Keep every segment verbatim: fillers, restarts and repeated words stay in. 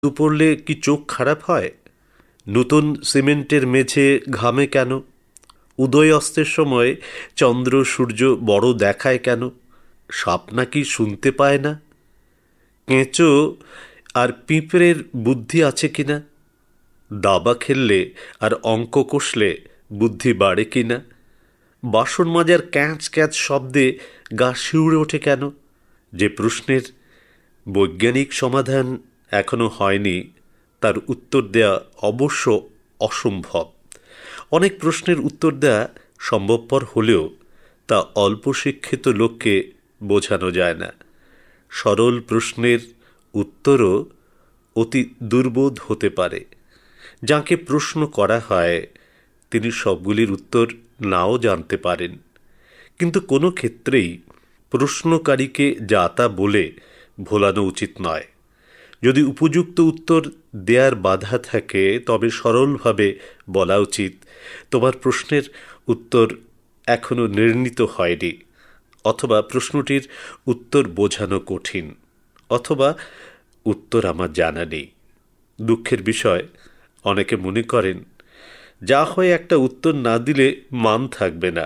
পড়লে কি চোখ খারাপ হয়? নতুন সিমেন্টের মেঝে ঘামে কেন? উদয় অস্তের সময় চন্দ্র সূর্য বড় দেখায় কেন? সাপ নাকি শুনতে পায় না? কেঁচো আর পিঁপড়ের বুদ্ধি আছে কিনা? দাবা খেললে আর অঙ্ক কষলে বুদ্ধি বাড়ে কিনা? বাসন মাজার ক্যাঁচ ক্যাঁচ শব্দে গা শিউরে ওঠে কেন? যে প্রশ্নের বৈজ্ঞানিক সমাধান এখনো হয়নি, তার উত্তর দেয়া অবশ্য অসম্ভব। অনেক প্রশ্নের উত্তর দেয়া সম্ভবপর হলেও তা অল্প শিক্ষিত লোককে বোঝানো যায় না। সরল প্রশ্নের উত্তরও অতি দুর্বোধ হতে পারে। যাকে প্রশ্ন করা হয় তিনি সবগুলির উত্তর নাও জানতে পারেন। কিন্তু কোনো ক্ষেত্রেই প্রশ্নকারীকে যা তা বলে ভোলানো উচিত নয়। যদি উপযুক্ত উত্তর দেয়ার বাধা থাকে তবে সরলভাবে বলা উচিত, তোমার প্রশ্নের উত্তর এখনো নির্ণীত হয়নি, অথবা প্রশ্নটির উত্তর বোঝানো কঠিন, অথবা উত্তর আমার জানা নেই। দুঃখের বিষয়, অনেকে মনে করেন যা হয় একটা উত্তর না দিলে মান থাকবে না।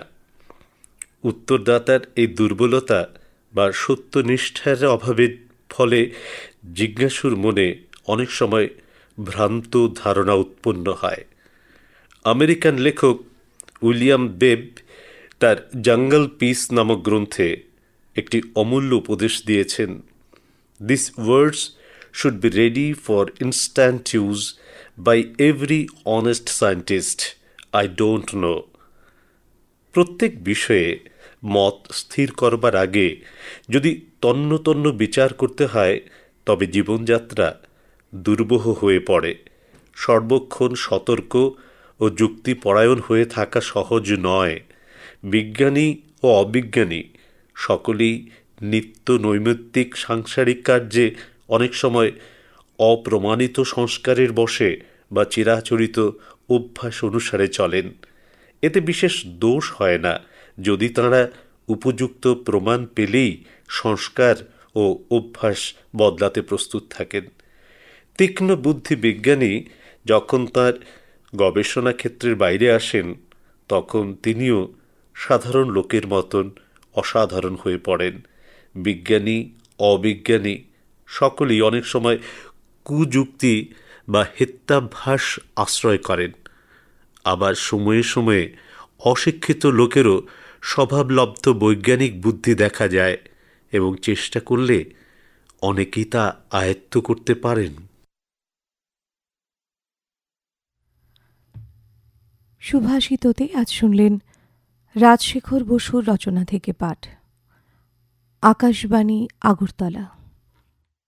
উত্তরদাতার এই দুর্বলতা বা সত্যনিষ্ঠার অভাবের ফলে জিজ্ঞাসুর মনে অনেক সময় ভ্রান্ত ধারণা উৎপন্ন হয়। আমেরিকান লেখক উইলিয়াম বেব তার জঙ্গল পিস নামক গ্রন্থে একটি অমূল্য উপদেশ দিয়েছেন। This words should be ready for instant use by every honest scientist I don't know. প্রত্যেক বিষয়ে মত স্থির করবার আগে যদি তন্ন তন্ন বিচার করতে হয় তবে জীবনযাত্রা দুর্বহ হয়ে পড়ে। সর্বক্ষণ সতর্ক ও যুক্তিপরায়ণ হয়ে থাকা সহজ নয়। বিজ্ঞানী ও অবিজ্ঞানী সকলেই নিত্য নৈমিত্তিক সাংসারিক কার্যে অনেক সময় অপ্রমাণিত সংস্কারের বশে বা চিরাচরিত অভ্যাস অনুসারে চলেন। এতে বিশেষ দোষ হয় না যদি তাঁরা উপযুক্ত প্রমাণ পেলেই সংস্কার ও অভ্যাস বদলাতে প্রস্তুত থাকেন। তীক্ষ্ণ বুদ্ধি বিজ্ঞানী যখন তাঁর গবেষণা ক্ষেত্রের বাইরে আসেন তখন তিনিও সাধারণ লোকের মতন অসাধারণ হয়ে পড়েন। বিজ্ঞানী অবিজ্ঞানী সকলেই অনেক সময় কুযুক্তি বা হেত্যাভ্যাস আশ্রয় করেন। আবার সময়ে সময়ে অশিক্ষিত লোকেরও স্বভাবলব্ধ বৈজ্ঞানিক বুদ্ধি দেখা যায় এবং চেষ্টা করলে অনেকেই তা আয়ত্ত করতে পারেন। সুভাষিততে আজ শুনলেন রাজশেখর বসুর রচনা থেকে পাঠ। আকাশবাণী, আগরতলা।